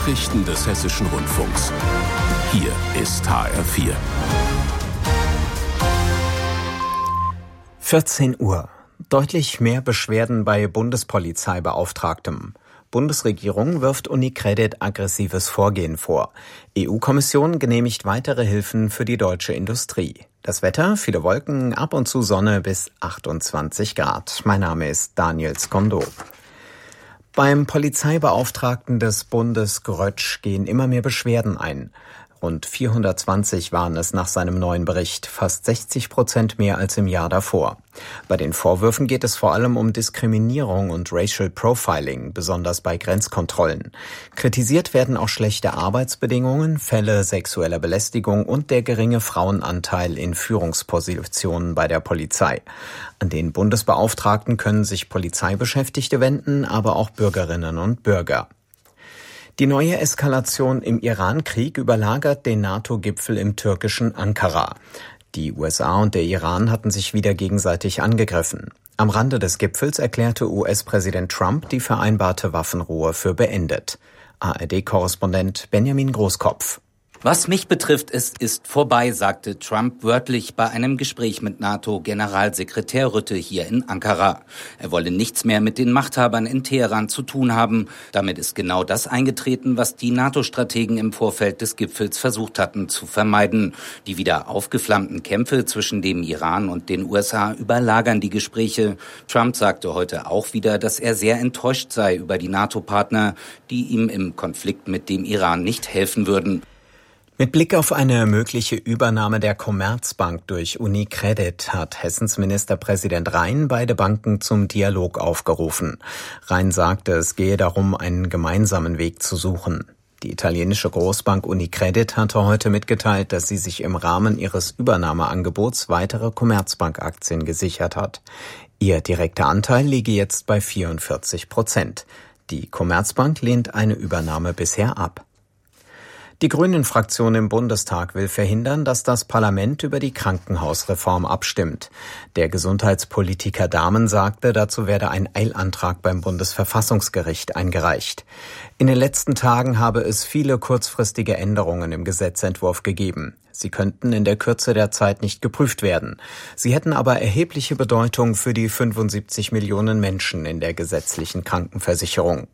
Nachrichten des Hessischen Rundfunks. Hier ist HR4. 14 Uhr. Deutlich mehr Beschwerden bei Bundespolizeibeauftragtem. Bundesregierung wirft UniCredit aggressives Vorgehen vor. EU-Kommission genehmigt weitere Hilfen für die deutsche Industrie. Das Wetter, viele Wolken, ab und zu Sonne bis 28 Grad. Mein Name ist Daniel Skondo. Beim Polizeibeauftragten des Bundes Grötsch gehen immer mehr Beschwerden ein. Rund 420 waren es nach seinem neuen Bericht, fast 60% mehr als im Jahr davor. Bei den Vorwürfen geht es vor allem um Diskriminierung und Racial Profiling, besonders bei Grenzkontrollen. Kritisiert werden auch schlechte Arbeitsbedingungen, Fälle sexueller Belästigung und der geringe Frauenanteil in Führungspositionen bei der Polizei. An den Bundesbeauftragten können sich Polizeibeschäftigte wenden, aber auch Bürgerinnen und Bürger. Die neue Eskalation im Iran-Krieg überlagert den NATO-Gipfel im türkischen Ankara. Die USA und der Iran hatten sich wieder gegenseitig angegriffen. Am Rande des Gipfels erklärte US-Präsident Trump die vereinbarte Waffenruhe für beendet. ARD-Korrespondent Benjamin Großkopf. Was mich betrifft, es ist vorbei, sagte Trump wörtlich bei einem Gespräch mit NATO-Generalsekretär Rutte hier in Ankara. Er wolle nichts mehr mit den Machthabern in Teheran zu tun haben. Damit ist genau das eingetreten, was die NATO-Strategen im Vorfeld des Gipfels versucht hatten zu vermeiden. Die wieder aufgeflammten Kämpfe zwischen dem Iran und den USA überlagern die Gespräche. Trump sagte heute auch wieder, dass er sehr enttäuscht sei über die NATO-Partner, die ihm im Konflikt mit dem Iran nicht helfen würden. Mit Blick auf eine mögliche Übernahme der Commerzbank durch UniCredit hat Hessens Ministerpräsident Rhein beide Banken zum Dialog aufgerufen. Rhein sagte, es gehe darum, einen gemeinsamen Weg zu suchen. Die italienische Großbank UniCredit hatte heute mitgeteilt, dass sie sich im Rahmen ihres Übernahmeangebots weitere Commerzbank-Aktien gesichert hat. Ihr direkter Anteil liege jetzt bei 44%. Die Commerzbank lehnt eine Übernahme bisher ab. Die Grünen-Fraktion im Bundestag will verhindern, dass das Parlament über die Krankenhausreform abstimmt. Der Gesundheitspolitiker Dahmen sagte, dazu werde ein Eilantrag beim Bundesverfassungsgericht eingereicht. In den letzten Tagen habe es viele kurzfristige Änderungen im Gesetzentwurf gegeben. Sie könnten in der Kürze der Zeit nicht geprüft werden. Sie hätten aber erhebliche Bedeutung für die 75 Millionen Menschen in der gesetzlichen Krankenversicherung.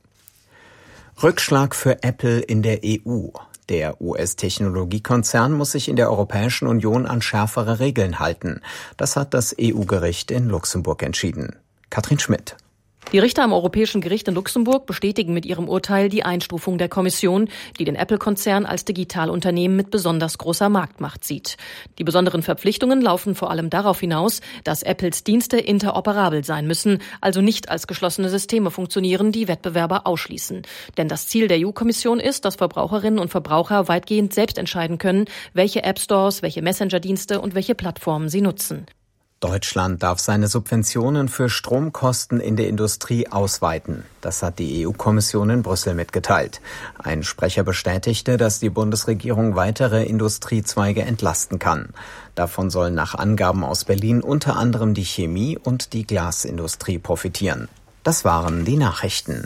Rückschlag für Apple in der EU. Der US-Technologiekonzern muss sich in der Europäischen Union an schärfere Regeln halten. Das hat das EU-Gericht in Luxemburg entschieden. Katrin Schmidt. Die Richter am Europäischen Gericht in Luxemburg bestätigen mit ihrem Urteil die Einstufung der Kommission, die den Apple-Konzern als Digitalunternehmen mit besonders großer Marktmacht sieht. Die besonderen Verpflichtungen laufen vor allem darauf hinaus, dass Apples Dienste interoperabel sein müssen, also nicht als geschlossene Systeme funktionieren, die Wettbewerber ausschließen. Denn das Ziel der EU-Kommission ist, dass Verbraucherinnen und Verbraucher weitgehend selbst entscheiden können, welche App-Stores, welche Messenger-Dienste und welche Plattformen sie nutzen. Deutschland darf seine Subventionen für Stromkosten in der Industrie ausweiten. Das hat die EU-Kommission in Brüssel mitgeteilt. Ein Sprecher bestätigte, dass die Bundesregierung weitere Industriezweige entlasten kann. Davon sollen nach Angaben aus Berlin unter anderem die Chemie- und die Glasindustrie profitieren. Das waren die Nachrichten.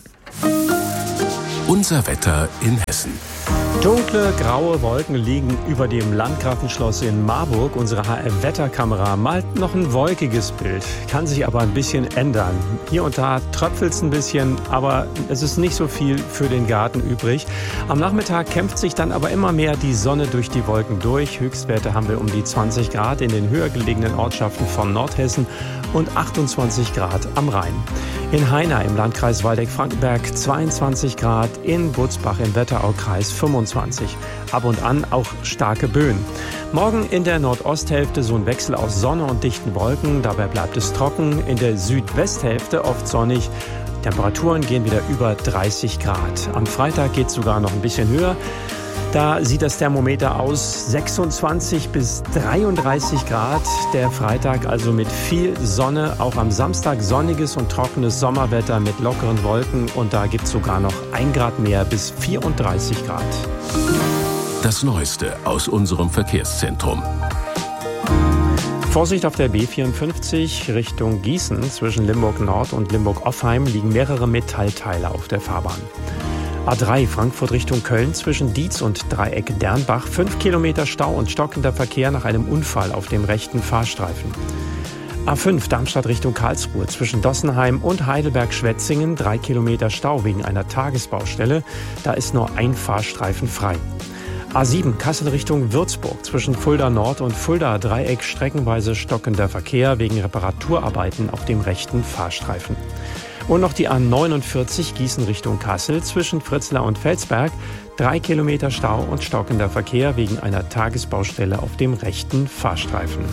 Unser Wetter in Hessen. Dunkle, graue Wolken liegen über dem Landgrafenschloss in Marburg. Unsere HR-Wetterkamera malt noch ein wolkiges Bild, kann sich aber ein bisschen ändern. Hier und da tröpfelt es ein bisschen, aber es ist nicht so viel für den Garten übrig. Am Nachmittag kämpft sich dann aber immer mehr die Sonne durch die Wolken durch. Höchstwerte haben wir um die 20 Grad in den höher gelegenen Ortschaften von Nordhessen und 28 Grad am Rhein. In Heina im Landkreis Waldeck-Frankenberg 22 Grad, in Butzbach im Wetteraukreis 25. Ab und an auch starke Böen. Morgen in der Nordosthälfte so ein Wechsel aus Sonne und dichten Wolken. Dabei bleibt es trocken. In der Südwesthälfte oft sonnig. Temperaturen gehen wieder über 30 Grad. Am Freitag geht es sogar noch ein bisschen höher. Da sieht das Thermometer aus 26 bis 33 Grad. Der Freitag also mit viel Sonne. Auch am Samstag sonniges und trockenes Sommerwetter mit lockeren Wolken. Und da gibt es sogar noch 1 Grad mehr bis 34 Grad. Das Neueste aus unserem Verkehrszentrum. Vorsicht auf der B54 Richtung Gießen. Zwischen Limburg Nord und Limburg Offheim liegen mehrere Metallteile auf der Fahrbahn. A3 Frankfurt Richtung Köln zwischen Dietz und Dreieck Dernbach 5 Kilometer Stau und stockender Verkehr nach einem Unfall auf dem rechten Fahrstreifen. A5 Darmstadt Richtung Karlsruhe zwischen Dossenheim und Heidelberg-Schwetzingen 3 Kilometer Stau wegen einer Tagesbaustelle. Da ist nur ein Fahrstreifen frei. A7 Kassel Richtung Würzburg zwischen Fulda Nord und Fulda Dreieck streckenweise stockender Verkehr wegen Reparaturarbeiten auf dem rechten Fahrstreifen. Und noch die A49 Gießen Richtung Kassel zwischen Fritzlar und Felsberg 3 Kilometer Stau und stockender Verkehr wegen einer Tagesbaustelle auf dem rechten Fahrstreifen.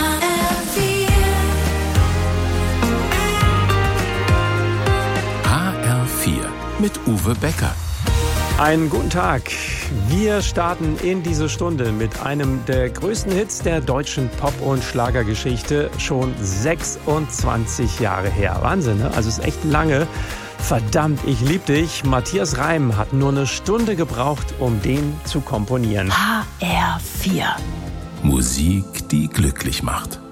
HR4 mit Uwe Becker. Einen guten Tag. Wir starten in diese Stunde mit einem der größten Hits der deutschen Pop- und Schlagergeschichte. Schon 26 Jahre her. Wahnsinn, ne? Also ist echt lange. Verdammt, ich lieb dich. Matthias Reim hat nur eine Stunde gebraucht, um den zu komponieren. HR4. Musik, die glücklich macht.